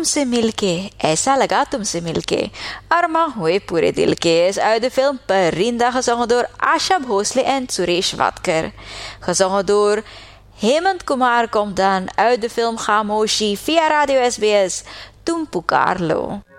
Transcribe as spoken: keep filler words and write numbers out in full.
तुमसे मिलके ऐसा लगा तुमसे मिलके अरमा हुए पूरे दिल के is uit de film Perinda, gezongen door Asha Bhosle en Suresh Watker. Gezongen door Hemant Kumar komt dan uit de film Khamoshi via Radio S B S Tum Pukarlo.